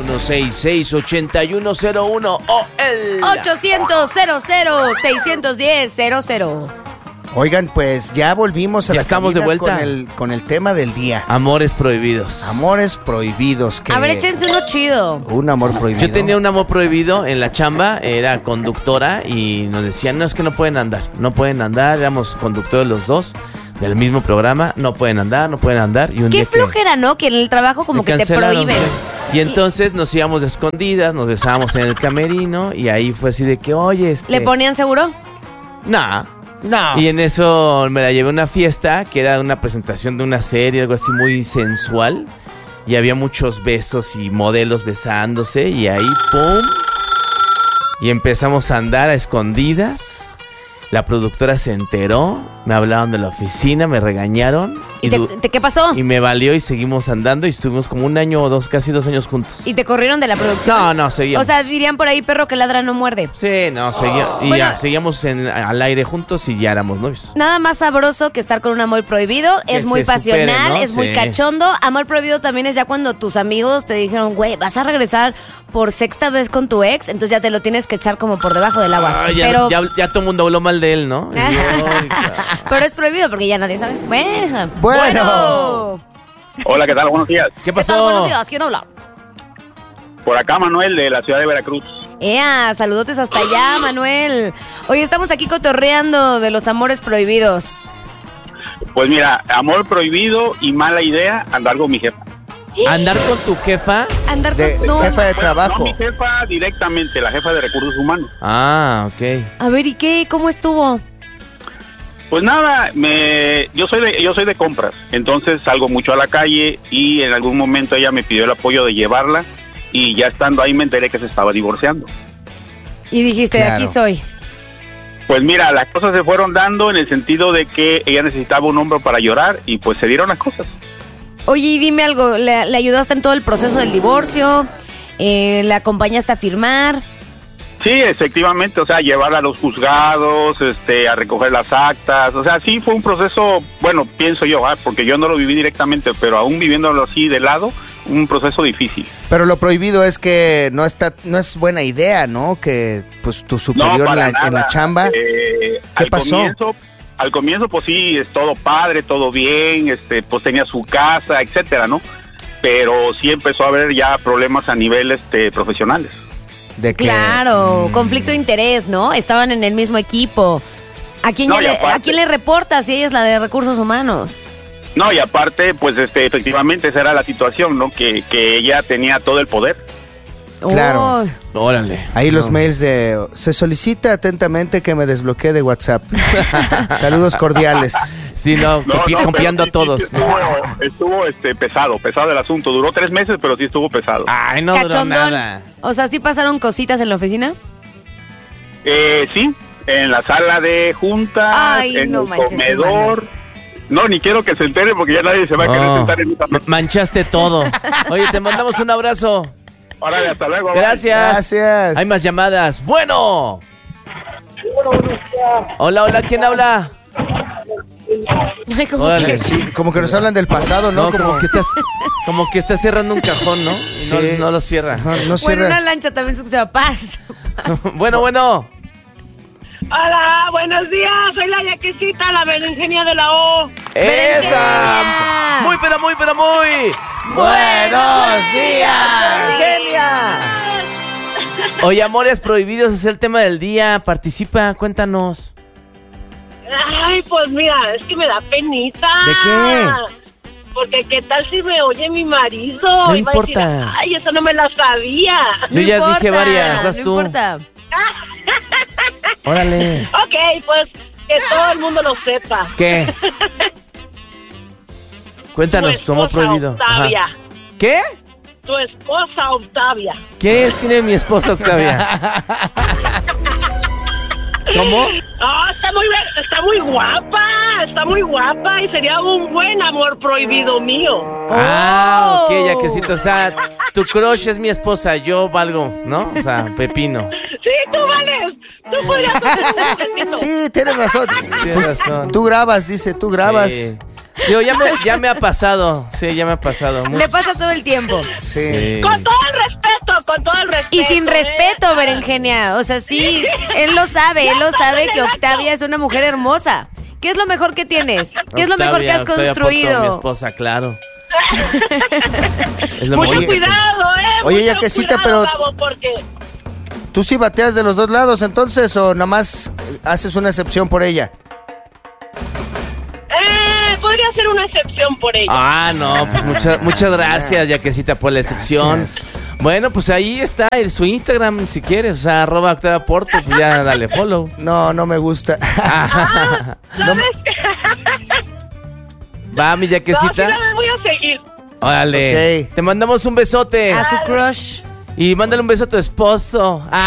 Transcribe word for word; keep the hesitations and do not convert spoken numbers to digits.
uno seis seis, ocho uno cero uno o el ochocientos, cero cero, seiscientos diez, cero cero. Oigan, pues ya volvimos a ya la estamos de vuelta con el, con el tema del día. Amores prohibidos. Amores prohibidos. Que... A ver, échense uno chido. Un amor prohibido. Yo tenía un amor prohibido en la chamba, era conductora y nos decían, no, es que no pueden andar, no pueden andar, éramos conductores los dos del mismo programa, no pueden andar, no pueden andar. Y un Qué día flojera, ¿no? Que en el trabajo como que te prohíben. Y entonces nos íbamos de escondidas, nos besábamos en el camerino y ahí fue así de que, oye, este... ¿Le ponían seguro? Nah. No. Y en eso me la llevé a una fiesta que era una presentación de una serie, algo así muy sensual. Y había muchos besos y modelos besándose. Y ahí, ¡pum! Y empezamos a andar a escondidas. La productora se enteró, me hablaron de la oficina, me regañaron. ¿Y te, te, qué pasó? Y me valió y seguimos andando y estuvimos como un año o dos, casi dos años juntos. ¿Y te corrieron de la producción? No, no, seguíamos. O sea, dirían por ahí, perro que ladra no muerde. Sí, no, seguíamos. Y bueno, ya, seguíamos en, al aire juntos y ya éramos novios. Nada más sabroso que estar con un amor prohibido. Es muy pasional, supere, ¿no? Es sí. muy cachondo. Amor prohibido también es ya cuando tus amigos te dijeron, güey, vas a regresar por sexta vez con tu ex, entonces ya te lo tienes que echar como por debajo del agua. Ah, ya, Pero... ya, ya todo el mundo habló mal de él, ¿no? Pero es prohibido porque ya nadie sabe. Bueno. Bueno. Hola, ¿qué tal? Buenos días. ¿Qué pasó? ¿Qué tal? Buenos días. ¿Quién habla? Por acá, Manuel, de la ciudad de Veracruz. Ea, saludotes hasta allá, Manuel. Hoy estamos aquí cotorreando de los amores prohibidos. Pues mira, amor prohibido y mala idea, andar con mi jefa. ¿Andar con tu jefa? Andar de, con no. jefa de bueno, trabajo. No, mi jefa directamente, la jefa de recursos humanos. Ah, ok. A ver, ¿y qué? ¿Cómo estuvo? Pues nada, me, yo soy de, yo soy de compras, entonces salgo mucho a la calle y en algún momento ella me pidió el apoyo de llevarla y ya estando ahí me enteré que se estaba divorciando. Y dijiste, Claro. aquí soy. Pues mira, las cosas se fueron dando en el sentido de que ella necesitaba un hombro para llorar y pues se dieron las cosas. Oye, y dime algo, ¿le, le ayudaste en todo el proceso del divorcio? Eh, ¿Le acompañaste a firmar? Sí, efectivamente, o sea, llevarla a los juzgados, este, a recoger las actas, o sea, sí fue un proceso, bueno, pienso yo, ¿eh? Porque yo no lo viví directamente, pero aún viviéndolo así de lado, un proceso difícil. Pero lo prohibido es que no está, no es buena idea, ¿no? Que pues tu superior No, en, la, para en la nada. chamba. Eh, ¿Qué al pasó? Comienzo, al comienzo, pues sí, es todo padre, todo bien, este, pues tenía su casa, etcétera, ¿no? Pero sí empezó a haber ya problemas a nivel, este, profesionales. De que, Claro, mm, conflicto de interés, ¿no? Estaban en el mismo equipo. ¿A quién, No, ya y le, aparte- ¿A quién le reportas si ella es la de recursos humanos? No, y aparte, pues, este, efectivamente esa era la situación, ¿no? Que, que ella tenía todo el poder. Claro. Uy. Órale. Ahí los No. mails de... Se solicita atentamente que me desbloquee de WhatsApp. Saludos cordiales. Sí, no, No, copi- no, copiando pero a sí, todos. sí estuvo, estuvo, este, pesado, pesado el asunto. Duró tres meses, pero sí estuvo pesado. Ay, no duró Cachondón. nada. O sea, ¿sí pasaron cositas en la oficina? Eh, sí, en la sala de juntas, Ay, en no el manches, comedor. No, ni quiero que se entere porque ya nadie se va a querer Oh, sentar en esta mesa. manchaste todo. Oye, te mandamos un abrazo. Órale, hasta luego. bye. Gracias. Gracias. Hay más llamadas. Bueno. Hola, hola, ¿quién habla? Ay, como Órale. que... Sí, como que nos hablan del pasado, ¿no? No, como que estás, como que estás cerrando un cajón, ¿no? Y no, Sí. no lo cierra. No, no Bueno, cierra. una lancha también se escuchaba paz. Bueno, bueno. Hola, buenos días, soy la Yaquecita, la berenjena de la O. ¡Esa! Muy, pero muy, pero muy. ¡Buenos días! ¡Genia! Oye, amores prohibidos es el tema del día. Participa, cuéntanos. Ay, pues mira, es que me da penita. ¿De qué? Porque qué tal si me oye mi marido. No Y va a importa. decir, ay, eso no me la sabía. Yo No ya importa, dije varias, vas no tú. importa. Órale. Ok, pues que todo el mundo lo sepa. ¿Qué? Cuéntanos, tu amor esposa prohibido. Octavia. Ajá. ¿Qué? Tu esposa Octavia. ¿Qué tiene mi esposa Octavia? ¿Cómo? Ah, está muy bien, está muy guapa, está muy guapa y sería un buen amor prohibido mío. Ah, ok, Oh. Yaquecito. O sea, tu crush es mi esposa, yo valgo, ¿no? O sea, pepino. Sí, tú vales, tú podrías hacer un pepino. Sí, tienes razón. Tienes razón. Tú grabas, dice, tú grabas. Sí. Digo, ya me, ya me ha pasado. Sí, ya me ha pasado. Le mucho. pasa todo el tiempo. Sí. Con todo el respeto, con todo el respeto. Y sin respeto, ¿eh? Berenjena. O sea, sí, él lo sabe, él lo sabe que Octavia es una mujer hermosa. ¿Qué es lo mejor que tienes? ¿Qué es lo Octavia, mejor que has Octavia construido? Porto, mi esposa, claro. Es lo Mucho mejor. cuidado, ¿eh? Oye, Mucho Yaquecita, cuidado, pero- Gabo, porque... ¿Tú sí bateas de los dos lados entonces o nomás haces una excepción por ella? Eh, podría ser una excepción por ella. Ah, no, pues muchas muchas gracias, Yaquecita, por la excepción. Gracias. Bueno, pues ahí está el, su Instagram, si quieres, o sea, arroba Octavia Porto, pues ya dale follow. No, no me gusta. Ah, ¿sabes? Va, mi No, sí Yaquecita. la voy a seguir. Órale. Ok. Te mandamos un besote. A su crush. Y mándale un beso a tu esposo. Ah.